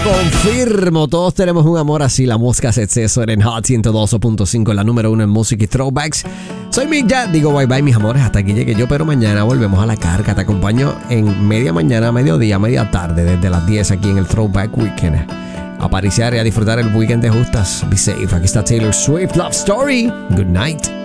Confirmo, todos tenemos un amor así. La música se exceso en Hot 102.5, la número 1 en música y throwbacks. Soy Mick ya, digo bye bye mis amores, hasta aquí llegué yo, pero mañana volvemos a la carga. Te acompaño en media mañana, mediodía, media tarde, desde las 10 aquí en el Throwback Weekend. A pariciar y a disfrutar el weekend de justas. Be safe, aquí está Taylor Swift, Love Story. Good night.